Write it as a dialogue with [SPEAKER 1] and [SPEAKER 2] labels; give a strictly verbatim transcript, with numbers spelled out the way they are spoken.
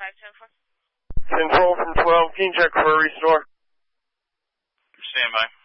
[SPEAKER 1] five ten four.
[SPEAKER 2] Control from twelve, can you check for a restore?
[SPEAKER 3] Stand by.